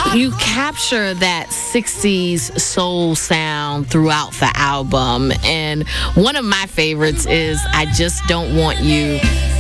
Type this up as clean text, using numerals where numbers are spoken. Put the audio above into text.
You capture that 60s soul sound throughout the album. And one of my favorites is I Just Don't Want You